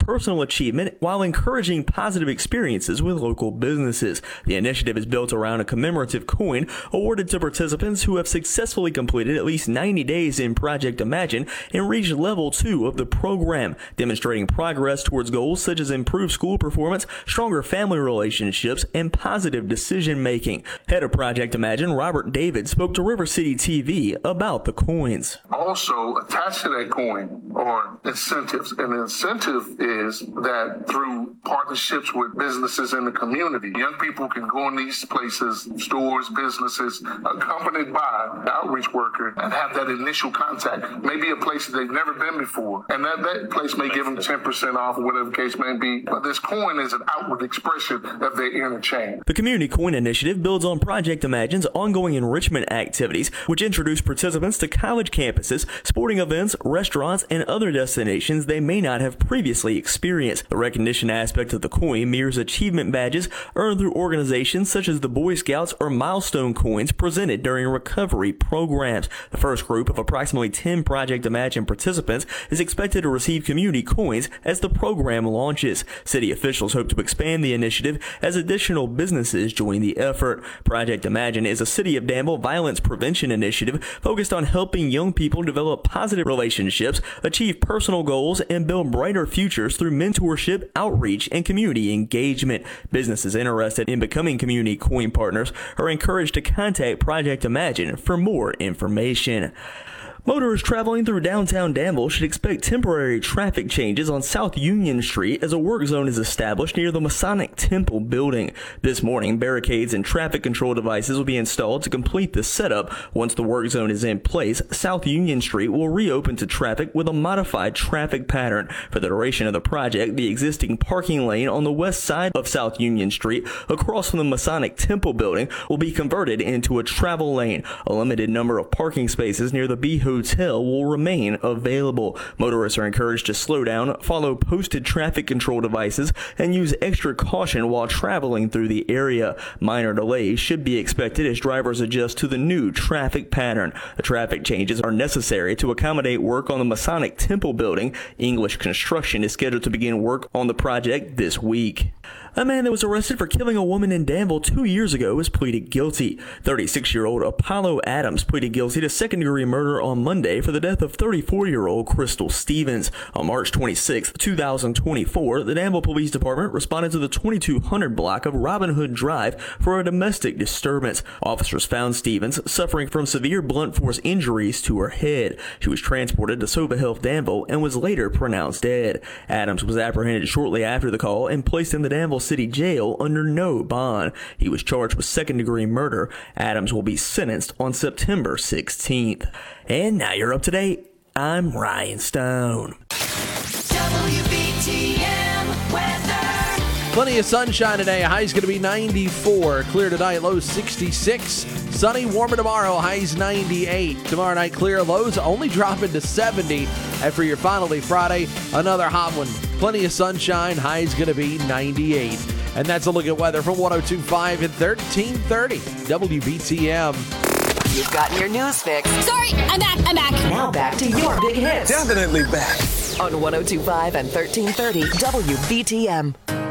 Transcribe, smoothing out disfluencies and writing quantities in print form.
personal achievement while encouraging positive experiences with local businesses. The initiative is built around a commemorative coin awarded to participants who have successfully completed at least 90 days in Project Imagine and reached level 2 of the program, demonstrating progress towards goals such as improved school performance, stronger family relationships, and positive decision making. Head of Project Imagine, Robert David, spoke to River City TV about the coins. Also, attached to that coin are incentives. And the incentive is that through partnerships with businesses in the community, young people can go in these places, stores, businesses, accompanied by an outreach worker, and have that initial contact. Maybe a place that they've never been before. And that place may give them 10% off, or whatever the case may be. But this coin is an outward expression of their inner change. The Community Coin Initiative builds on Project Imagine's ongoing enrichment activities, which introduce participants to college campuses, sporting events, restaurants, and other destinations they may not have previously experienced. The recognition aspect of the coin mirrors achievement badges earned through organizations such as the Boy Scouts or milestone coins presented during recovery programs. The first group of approximately 10 Project Imagine participants is expected to receive community coins as the program launches. City officials hope to expand the initiative as additional businesses join the effort. Project Imagine is a City of Danville violence prevention initiative focused on helping young people develop positive relationships, achieve personal goals, and build brighter futures through mentorship, outreach, and community engagement. Businesses interested in becoming community coin partners are encouraged to contact Project Imagine for more information. Motorists traveling through downtown Danville should expect temporary traffic changes on South Union Street as a work zone is established near the Masonic Temple building. This morning, barricades and traffic control devices will be installed to complete the setup. Once the work zone is in place, South Union Street will reopen to traffic with a modified traffic pattern. For the duration of the project, the existing parking lane on the west side of South Union Street across from the Masonic Temple building will be converted into a travel lane. A limited number of parking spaces near the B Hotel will remain available. Motorists are encouraged to slow down, follow posted traffic control devices, and use extra caution while traveling through the area. Minor delays should be expected as drivers adjust to the new traffic pattern. The traffic changes are necessary to accommodate work on the Masonic Temple building. English Construction is scheduled to begin work on the project this week. A man that was arrested for killing a woman in Danville 2 years ago has pleaded guilty. 36-year-old Apollo Adams pleaded guilty to second-degree murder on Monday for the death of 34-year-old Crystal Stevens. On March 26, 2024, the Danville Police Department responded to the 2200 block of Robin Hood Drive for a domestic disturbance. Officers found Stevens suffering from severe blunt force injuries to her head. She was transported to Sova Health Danville and was later pronounced dead. Adams was apprehended shortly after the call and placed in the Danville City Jail under no bond. He was charged with second-degree murder. Adams will be sentenced on September 16th. And now you're up to date. I'm Ryan Stone. WBTM weather. Plenty of sunshine today. High's going to be 94. Clear tonight, low 66. Sunny, warmer tomorrow, highs 98. Tomorrow night, clear, lows only dropping to 70. And for your final day Friday, another hot one. Plenty of sunshine, high's going to be 98. And that's a look at weather from 102.5 and 1330 WBTM. You've gotten your news fix. Sorry, I'm back. Now back to your big hits. Definitely back. On 102.5 and 1330 WBTM.